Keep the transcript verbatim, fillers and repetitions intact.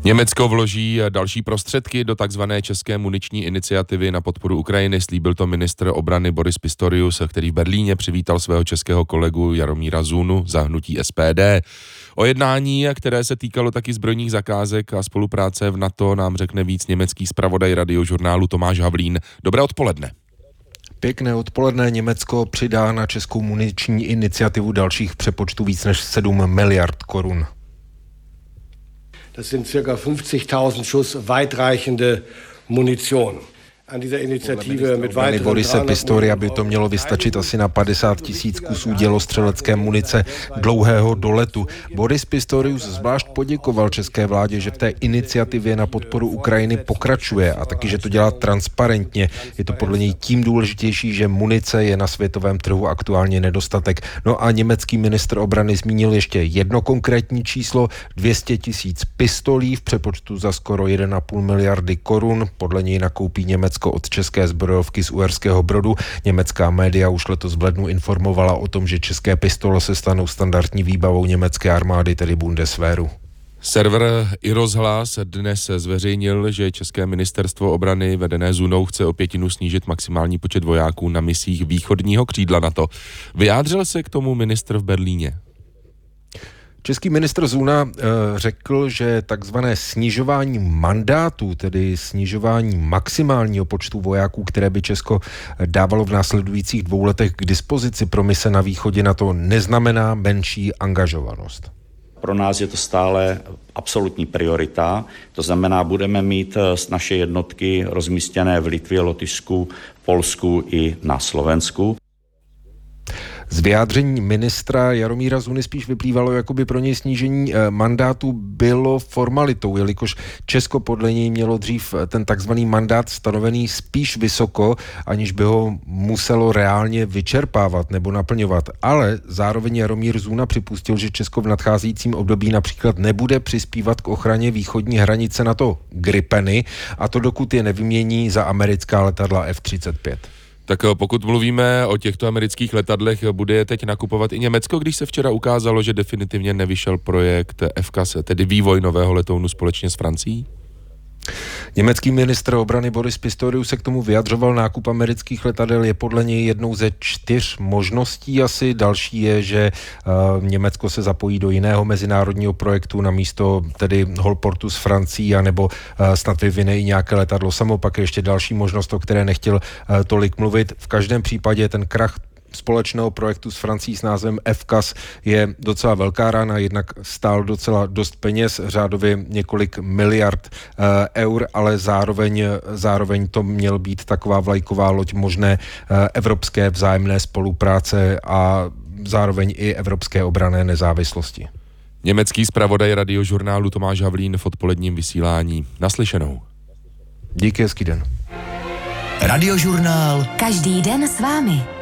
Německo vloží další prostředky do takzvané české muniční iniciativy na podporu Ukrajiny. Slíbil to ministr obrany Boris Pistorius, který v Berlíně přivítal svého českého kolegu Jaromíra Zunu za hnutí S P D. O jednání, které se týkalo taky zbrojních zakázek a spolupráce v NATO, nám řekne víc německý zpravodaj Radiožurnálu Tomáš Havlín. Dobré odpoledne. Pěkné odpoledne. Německo přidá na českou muniční iniciativu dalších přepočtů víc než sedm miliard korun. Das sind circa fünfzigtausend Schuss weitreichende Munition. Podle Borise Pistoria by to mělo vystačit asi na padesát tisíc kusů dělostřelecké munice dlouhého doletu. Boris Pistorius zvlášť poděkoval české vládě, že v té iniciativě na podporu Ukrajiny pokračuje a taky, že to dělá transparentně. Je to podle něj tím důležitější, že munice je na světovém trhu aktuálně nedostatek. No a německý ministr obrany zmínil ještě jedno konkrétní číslo, dvě stě tisíc pistolí v přepočtu za skoro jedna celá pět miliardy korun. Podle něj nakoupí Německo od české zbrojovky z Uherského Brodu. Německá média už letos v lednu informovala o tom, že české pistole se stanou standardní výbavou německé armády, tedy Bundeswehru. Server iRozhlas dnes zveřejnil, že české ministerstvo obrany vedené Zunou chce o pětinu snížit maximální počet vojáků na misích východního křídla NATO. Vyjádřil se k tomu ministr v Berlíně? Český ministr Zuna e, řekl, že takzvané snižování mandátů, tedy snižování maximálního počtu vojáků, které by Česko dávalo v následujících dvou letech k dispozici pro mise na východě NATO, neznamená menší angažovanost. Pro nás je to stále absolutní priorita, to znamená, budeme mít naše jednotky rozmístěné v Litvě, Lotyšsku, Polsku i na Slovensku. Z vyjádření ministra Jaromíra Zuny spíš vyplývalo, jako by pro něj snížení mandátu bylo formalitou, jelikož Česko podle něj mělo dřív ten takzvaný mandát stanovený spíš vysoko, aniž by ho muselo reálně vyčerpávat nebo naplňovat. Ale zároveň Jaromír Zuna připustil, že Česko v nadcházejícím období například nebude přispívat k ochraně východní hranice NATO Gripeny, a to dokud je nevymění za americká letadla F třicet pět. Tak pokud mluvíme o těchto amerických letadlech, bude je teď nakupovat i Německo, když se včera ukázalo, že definitivně nevyšel projekt F K A S, tedy vývoj nového letounu společně s Francií? Německý ministr obrany Boris Pistorius se k tomu vyjadřoval. Nákup amerických letadel je podle něj jednou ze čtyř možností asi. Další je, že uh, Německo se zapojí do jiného mezinárodního projektu na místo tedy Holportu s Francií, anebo uh, snad vyvine i nějaké letadlo samo. Pak je ještě další možnost, o které nechtěl uh, tolik mluvit. V každém případě ten krach společného projektu s Francií s názvem F K A S je docela velká rána, jednak stál docela dost peněz, řádově několik miliard uh, eur, ale zároveň, zároveň to měl být taková vlajková loď možné uh, evropské vzájemné spolupráce a zároveň i evropské obranné nezávislosti. Německý zpravodaj Radiožurnálu Tomáš Havlín v odpoledním vysílání. Naslyšenou. Díky, hezký den. Radiožurnál. Každý den s vámi.